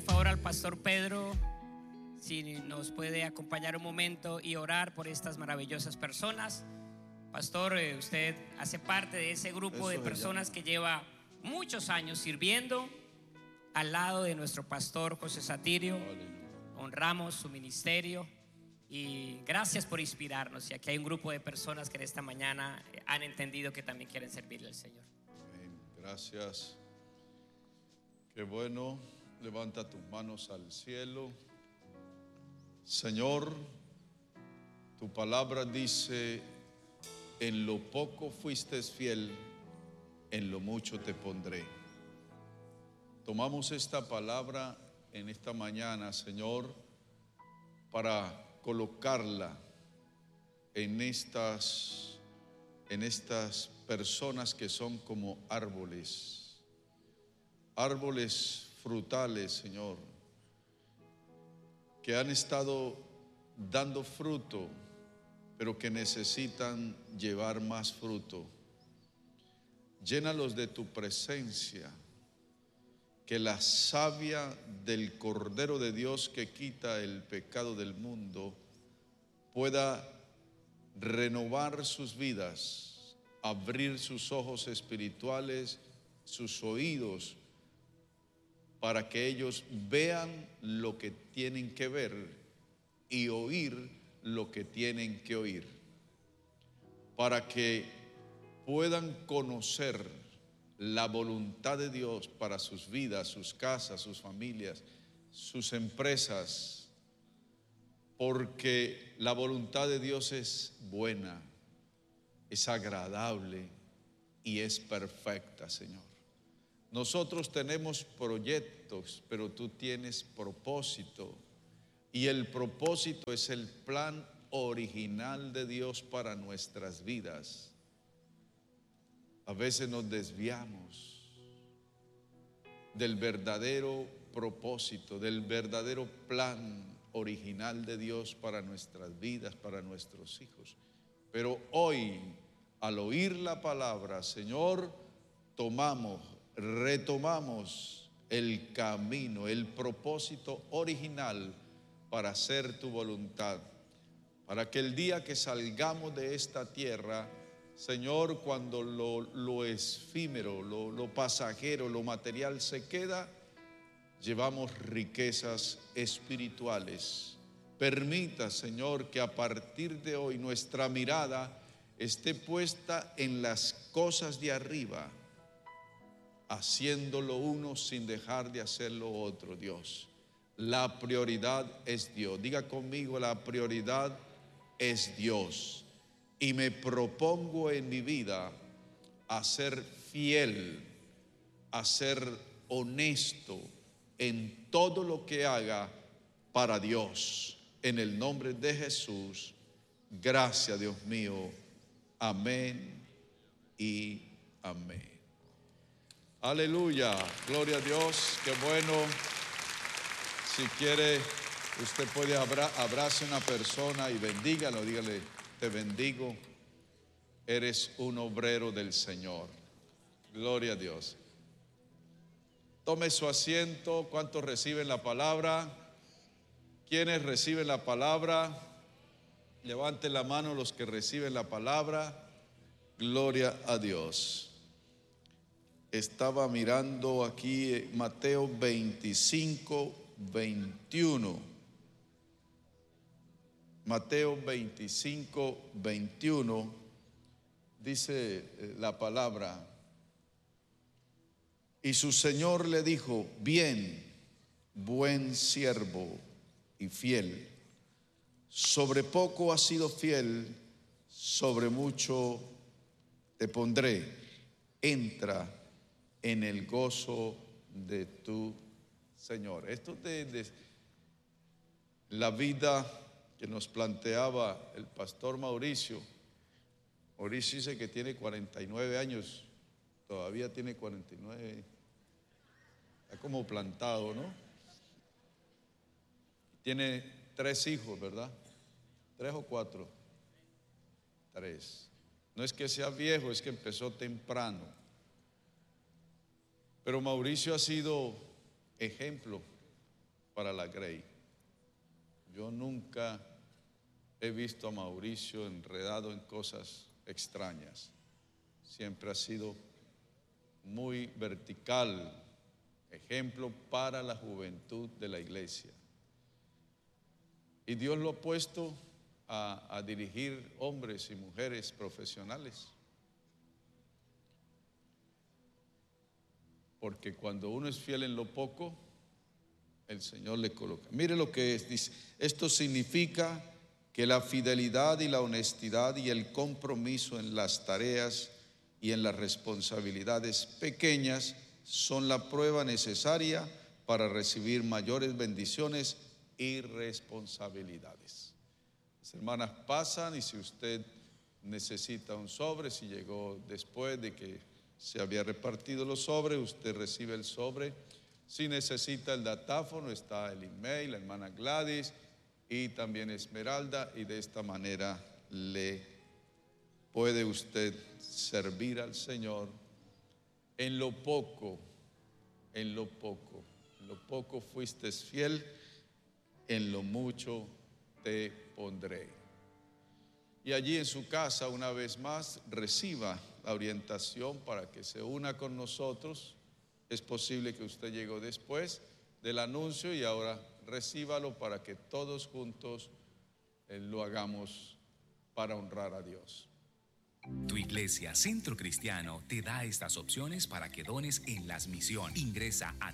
favor al pastor Pedro si nos puede acompañar un momento y orar por estas maravillosas personas. Pastor, usted hace parte de ese grupo de personas que lleva muchos años sirviendo al lado de nuestro pastor José Satirio. Honramos su ministerio y gracias por inspirarnos. Y aquí hay un grupo de personas que en esta mañana han entendido que también quieren servirle al Señor. Amén. Gracias. Qué bueno. Levanta tus manos al cielo. Señor, tu palabra dice: en lo poco fuiste fiel, en lo mucho te pondré. Tomamos esta palabra en esta mañana, Señor, para colocarla en estas personas que son como árboles frutales, Señor, que han estado dando fruto, pero que necesitan llevar más fruto. Llénalos de tu presencia, que la savia del Cordero de Dios que quita el pecado del mundo pueda renovar sus vidas, abrir sus ojos espirituales, sus oídos, para que ellos vean lo que tienen que ver y oír lo que tienen que oír, para que puedan conocer la voluntad de Dios para sus vidas, sus casas, sus familias, sus empresas, porque la voluntad de Dios es buena, es agradable y es perfecta, Señor. Nosotros tenemos proyectos, pero tú tienes propósito, y el propósito es el plan original de Dios para nuestras vidas. A veces nos desviamos del verdadero propósito, del verdadero plan original de Dios para nuestras vidas, para nuestros hijos. Pero hoy, al oír la palabra, Señor, retomamos el camino, el propósito original para hacer tu voluntad, para que el día que salgamos de esta tierra, Señor, cuando lo efímero, lo pasajero, lo material se queda, llevamos riquezas espirituales. Permita, Señor, que a partir de hoy nuestra mirada esté puesta en las cosas de arriba, haciéndolo uno sin dejar de hacer lo otro, Dios. La prioridad es Dios. Diga conmigo: la prioridad es Dios. Y me propongo en mi vida a ser fiel, a ser honesto en todo lo que haga para Dios. En el nombre de Jesús, gracias, Dios mío. Amén y amén. Aleluya, gloria a Dios, qué bueno. Si quiere, usted puede abrace a una persona y bendígalo, dígale: te bendigo, eres un obrero del Señor. Gloria a Dios. Tome su asiento. ¿Cuántos reciben la palabra? ¿Quiénes reciben la palabra? Levanten la mano los que reciben la palabra. Gloria a Dios. Estaba mirando aquí Mateo 25, 21. Mateo 25, 21 dice la palabra: y su Señor le dijo: bien, buen siervo y fiel, sobre poco has sido fiel, sobre mucho te pondré, entra en el gozo de tu Señor. Esto de la vida que nos planteaba el pastor Mauricio. Mauricio dice que tiene 49 años, todavía tiene 49, está como plantado, ¿no? Tiene 3 hijos, ¿verdad? 3 o 4. 3. No es que sea viejo, es que empezó temprano. Pero Mauricio ha sido ejemplo para la Grey. Yo nunca he visto a Mauricio enredado en cosas extrañas. Siempre ha sido muy vertical, ejemplo para la juventud de la iglesia. Y Dios lo ha puesto a dirigir hombres y mujeres profesionales. Porque cuando uno es fiel en lo poco, el Señor le coloca. Mire lo que dice. Esto significa que la fidelidad y la honestidad y el compromiso en las tareas y en las responsabilidades pequeñas son la prueba necesaria para recibir mayores bendiciones y responsabilidades. Las hermanas pasan, y si usted necesita un sobre, si llegó después de que se había repartido los sobres, usted recibe el sobre. Si necesita el datáfono, está el email, la hermana Gladys y también Esmeralda, y de esta manera le puede usted servir al Señor en lo poco, en lo poco. En lo poco fuiste fiel, en lo mucho te pondré. Y allí en su casa, una vez más, reciba la orientación para que se una con nosotros. Es posible que usted llegó después del anuncio y ahora recíbalo para que todos juntos lo hagamos para honrar a Dios. Tu iglesia Centro Cristiano te da estas opciones para que dones en las misiones. Ingresa a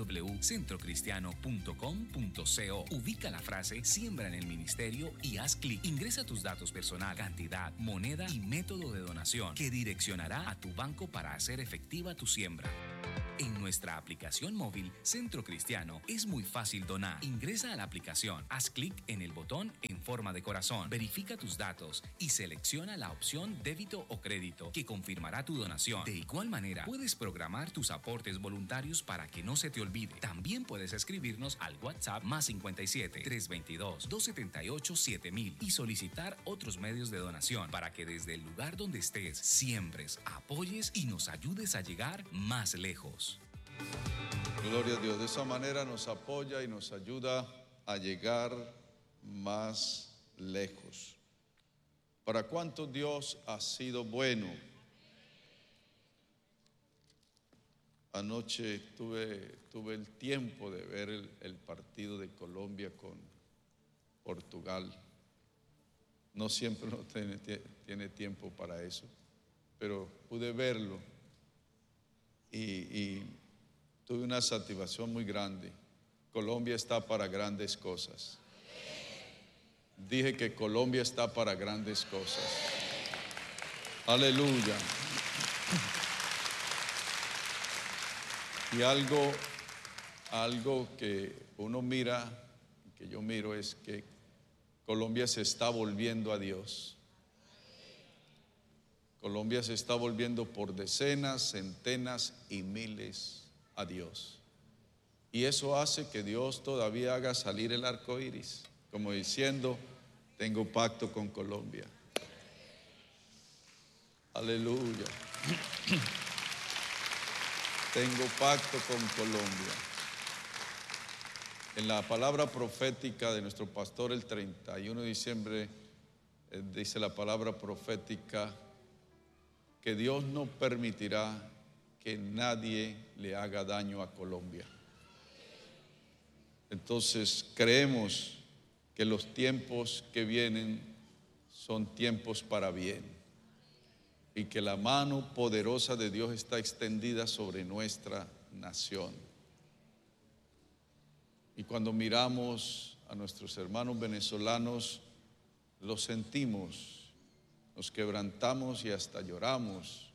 www.centrocristiano.com.co. Ubica la frase Siembra en el Ministerio y haz clic. Ingresa tus datos personal, cantidad, moneda y método de donación que direccionará a tu banco para hacer efectiva tu siembra. En nuestra aplicación móvil Centro Cristiano es muy fácil donar. Ingresa a la aplicación, haz clic en el botón en forma de corazón, verifica tus datos y selecciona la opción débito o crédito que confirmará tu donación. De igual manera, puedes programar tus aportes voluntarios para que no se te olvide. También puedes escribirnos al WhatsApp +57 322 278 7000 y solicitar otros medios de donación para que desde el lugar donde estés siembres, apoyes y nos ayudes a llegar más lejos. Gloria a Dios. De esa manera nos apoya y nos ayuda a llegar más lejos. ¿Para cuánto Dios ha sido bueno? Anoche tuve el tiempo de ver el partido de Colombia con Portugal. No siempre uno tiene tiempo para eso, pero pude verlo y tuve una satisfacción muy grande. Colombia está para grandes cosas. Dije que Colombia está para grandes cosas. Aleluya. Y algo que uno mira, que yo miro, es que Colombia se está volviendo a Dios. Colombia se está volviendo por decenas, centenas y miles a Dios. Y eso hace que Dios todavía haga salir el arco iris, como diciendo, tengo pacto con Colombia. Aleluya. Tengo pacto con Colombia. En la palabra profética de nuestro pastor el 31 de diciembre, dice la palabra profética que Dios no permitirá que nadie le haga daño a Colombia. Entonces creemos que los tiempos que vienen son tiempos para bien y que la mano poderosa de Dios está extendida sobre nuestra nación. Y cuando miramos a nuestros hermanos venezolanos, lo sentimos, nos quebrantamos y hasta lloramos.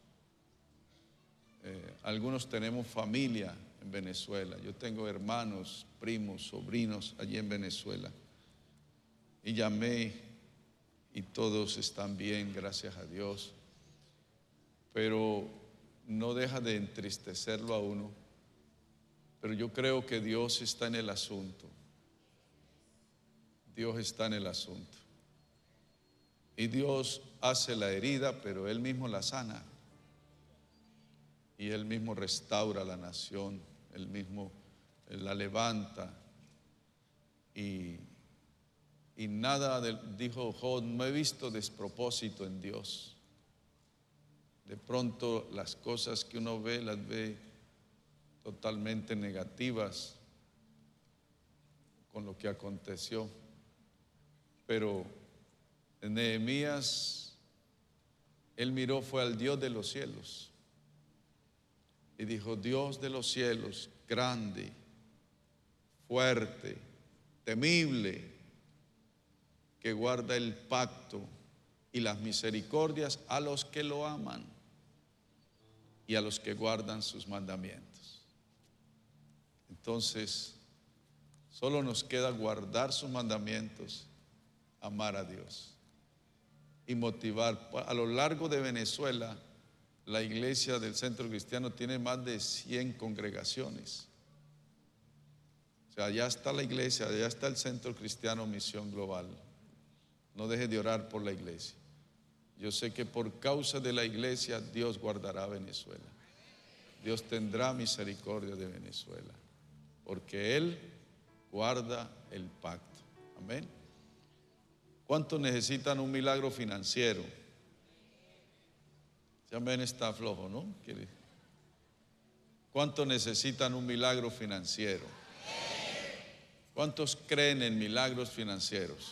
Algunos tenemos familia en Venezuela. Yo tengo hermanos, primos, sobrinos allí en Venezuela. Y llamé y todos están bien, gracias a Dios. Pero no deja de entristecerlo a uno. Pero yo creo que Dios está en el asunto. Dios está en el asunto. Y Dios hace la herida, pero Él mismo la sana. Y Él mismo restaura la nación. Él mismo la levanta. y nada, dijo Job, no he visto despropósito en Dios. De pronto las cosas que uno ve, las ve totalmente negativas con lo que aconteció. Pero en Nehemías, él miró, fue al Dios de los cielos y dijo: Dios de los cielos, grande, fuerte, temible, que guarda el pacto y las misericordias a los que lo aman y a los que guardan sus mandamientos. Entonces, solo nos queda guardar sus mandamientos, amar a Dios y motivar. A lo largo de Venezuela, la iglesia del Centro Cristiano tiene más de 100 congregaciones. O sea, allá está la iglesia, allá está el Centro Cristiano Misión Global. No deje de orar por la iglesia. Yo sé que por causa de la iglesia Dios guardará a Venezuela. Dios tendrá misericordia de Venezuela, porque Él guarda el pacto. Amén. ¿Cuántos necesitan un milagro financiero? Ya amén, está flojo, ¿no? ¿Cuántos necesitan un milagro financiero? ¿Cuántos creen en milagros financieros?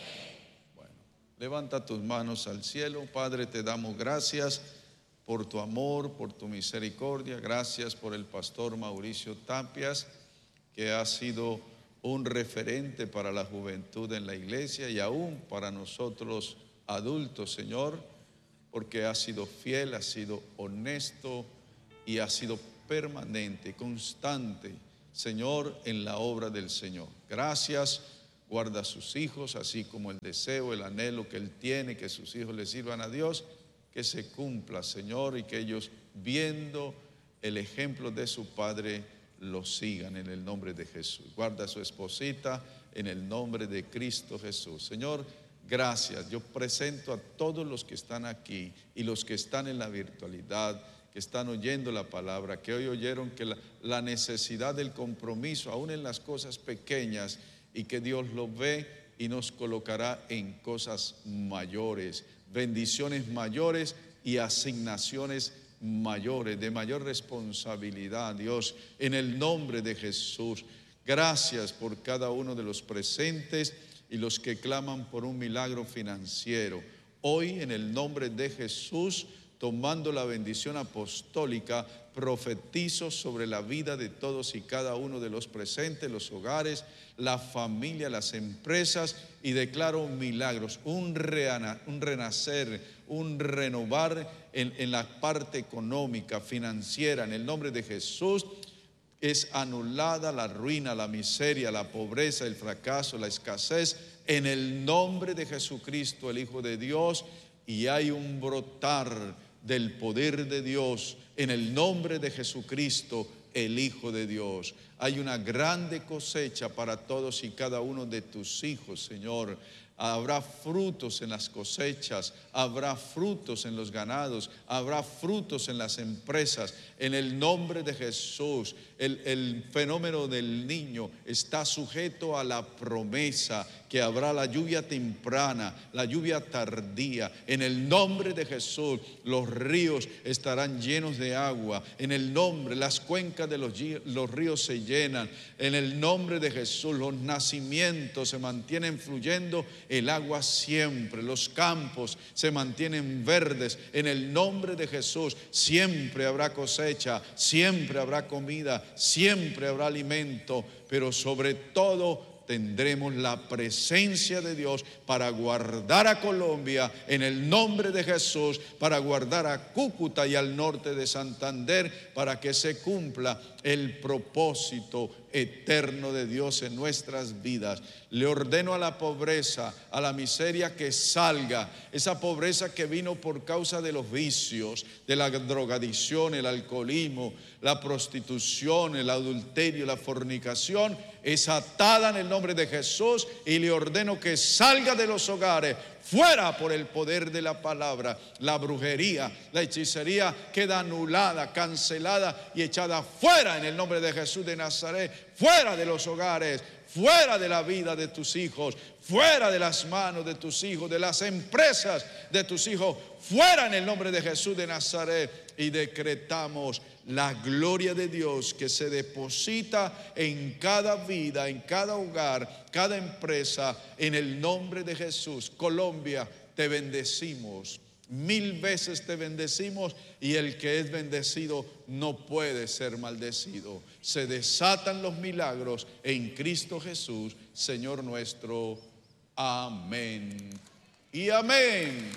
Bueno, levanta tus manos al cielo. Padre, te damos gracias por tu amor, por tu misericordia. Gracias por el pastor Mauricio Tapias, que ha sido un referente para la juventud en la iglesia y aún para nosotros adultos, Señor, porque ha sido fiel, ha sido honesto y ha sido permanente, constante, Señor, en la obra del Señor. Gracias. Guarda a sus hijos, así como el deseo, el anhelo que él tiene, que sus hijos le sirvan a Dios, que se cumpla, Señor, y que ellos, viendo el ejemplo de su padre, lo sigan en el nombre de Jesús. Guarda a su esposita en el nombre de Cristo Jesús. Señor, gracias. Yo presento a todos los que están aquí y los que están en la virtualidad, que están oyendo la palabra, que hoy oyeron que la necesidad del compromiso, aún en las cosas pequeñas, y que Dios lo ve y nos colocará en cosas mayores, bendiciones mayores y asignaciones mayores, de mayor responsabilidad, Dios, en el nombre de Jesús. Gracias por cada uno de los presentes y los que claman por un milagro financiero. Hoy, en el nombre de Jesús, tomando la bendición apostólica, profetizo sobre la vida de todos y cada uno de los presentes, los hogares, la familia, las empresas, y declaro milagros, un renacer, un renovar en la parte económica, financiera. En el nombre de Jesús es anulada la ruina, la miseria, la pobreza, el fracaso, la escasez, en el nombre de Jesucristo, el Hijo de Dios, y hay un brotar del poder de Dios en el nombre de Jesucristo, el Hijo de Dios. Hay una grande cosecha para todos y cada uno de tus hijos, Señor. Habrá frutos en las cosechas, habrá frutos en los ganados, habrá frutos en las empresas. En el nombre de Jesús, el fenómeno del niño está sujeto a la promesa que habrá la lluvia temprana, la lluvia tardía. En el nombre de Jesús, los ríos estarán llenos de agua. En el nombre, las cuencas de los ríos se llenan. En el nombre de Jesús, los nacimientos se mantienen fluyendo, el agua siempre. Los campos se mantienen verdes. En el nombre de Jesús, siempre habrá cosecha, siempre habrá comida, siempre habrá alimento, pero sobre todo tendremos la presencia de Dios para guardar a Colombia en el nombre de Jesús, para guardar a Cúcuta y al norte de Santander, para que se cumpla el propósito eterno de Dios en nuestras vidas. Le ordeno a la pobreza, a la miseria, que salga. Esa pobreza que vino por causa de los vicios, de la drogadicción, el alcoholismo, la prostitución, el adulterio, la fornicación, es atada en el nombre de Jesús, y le ordeno que salga de los hogares. Fuera por el poder de la palabra. La brujería, la hechicería queda anulada, cancelada y echada fuera en el nombre de Jesús de Nazaret. Fuera de los hogares, fuera de la vida de tus hijos, fuera de las manos de tus hijos, de las empresas de tus hijos, fuera en el nombre de Jesús de Nazaret. Y decretamos la gloria de Dios que se deposita en cada vida, en cada hogar, cada empresa, en el nombre de Jesús. Colombia, te bendecimos. 1000 veces te bendecimos, y el que es bendecido no puede ser maldecido. Se desatan los milagros en Cristo Jesús, Señor nuestro. Amén y amén.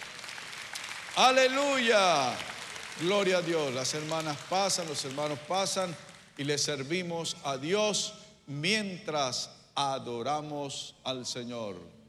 Aleluya. Gloria a Dios. Las hermanas pasan, los hermanos pasan, y le servimos a Dios mientras adoramos al Señor.